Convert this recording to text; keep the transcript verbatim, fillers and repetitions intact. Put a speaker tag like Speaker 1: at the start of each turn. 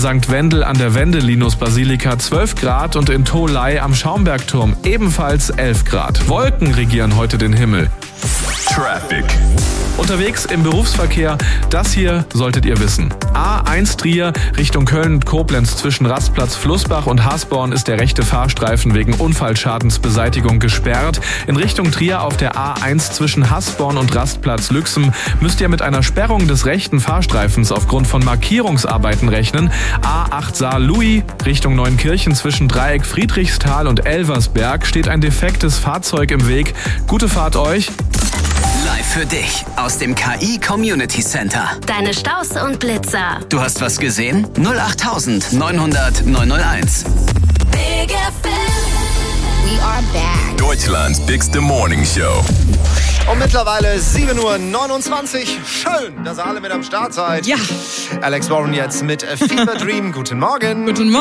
Speaker 1: Sankt Wendel an der Wendelinus-Basilika zwölf Grad und in Tholey am Schaumbergturm ebenfalls elf Grad. Wolken regieren heute den Himmel.
Speaker 2: Traffic.
Speaker 1: Unterwegs im Berufsverkehr, das hier solltet ihr wissen. A eins Trier Richtung Köln-Koblenz zwischen Rastplatz Flussbach und Hasborn ist der rechte Fahrstreifen wegen Unfallschadensbeseitigung gesperrt. In Richtung Trier auf der A eins zwischen Hasborn und Rastplatz Lüxem müsst ihr mit einer Sperrung des rechten Fahrstreifens aufgrund von Markierungsarbeiten rechnen. A acht Saar-Louis Richtung Neunkirchen zwischen Dreieck Friedrichsthal und Elversberg steht ein defektes Fahrzeug im Weg. Gute Fahrt euch.
Speaker 3: Live für dich aus dem K I Community Center.
Speaker 4: Deine Staus und Blitzer.
Speaker 3: Du hast was gesehen? null acht neunhundert neunhunderteins.
Speaker 4: Big F M. We are back.
Speaker 2: Deutschlands bigste Morning Show.
Speaker 5: Und mittlerweile sieben Uhr neunundzwanzig. Schön, dass ihr alle mit am Start seid.
Speaker 6: Ja.
Speaker 5: Alex Warren jetzt mit Fever Dream. Guten Morgen.
Speaker 6: Guten Morgen.